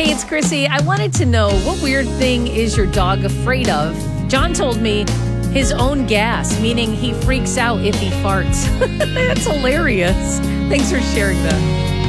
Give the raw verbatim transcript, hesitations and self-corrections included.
Hey, it's Chrissy. I wanted to know, what weird thing is your dog afraid of? John told me his own gas, meaning he freaks out if he farts. That's hilarious. Thanks for sharing that.